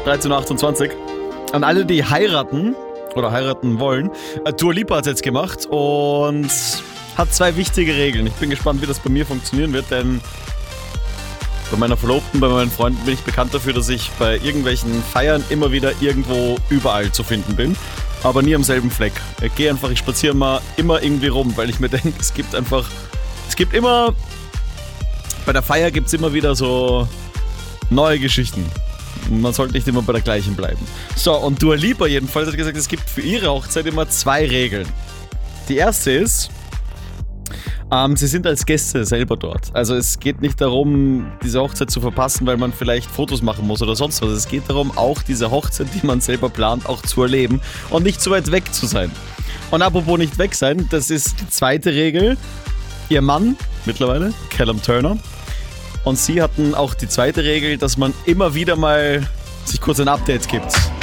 13.28 Uhr. An alle, die heiraten oder heiraten wollen. Dua Lipa hat es jetzt gemacht und hat 2 wichtige Regeln. Ich bin gespannt, wie das bei mir funktionieren wird, denn bei meiner Verlobten, bei meinen Freunden bin ich bekannt dafür, dass ich bei irgendwelchen Feiern immer wieder irgendwo überall zu finden bin, aber nie am selben Fleck. Ich spaziere mal immer irgendwie rum, weil ich mir denke, bei der Feier gibt es immer wieder so neue Geschichten. Man sollte nicht immer bei der gleichen bleiben. So, und Dua Lipa jedenfalls hat gesagt, es gibt für ihre Hochzeit immer 2 Regeln. Die erste ist, sie sind als Gäste selber dort. Also es geht nicht darum, diese Hochzeit zu verpassen, weil man vielleicht Fotos machen muss oder sonst was. Es geht darum, auch diese Hochzeit, die man selber plant, auch zu erleben und nicht zu weit weg zu sein. Und apropos nicht weg sein, das ist die zweite Regel. Ihr Mann, mittlerweile, Callum Turner, und sie hatten auch die zweite Regel, dass man immer wieder mal sich kurz ein Update gibt.